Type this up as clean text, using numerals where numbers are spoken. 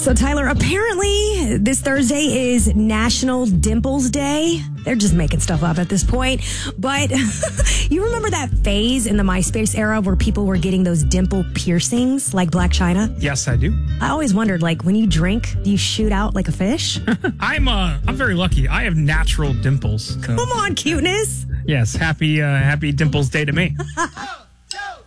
So, Tyler, apparently this Thursday is National Dimples Day. They're just making stuff up at this point. But you remember that phase in the MySpace era where people were getting those dimple piercings like Black China? Yes, I do. I always wondered, like, when you drink, do you shoot out like a fish? I'm very lucky. I have natural dimples. So. Come on, cuteness. Yes, happy Dimples Day to me.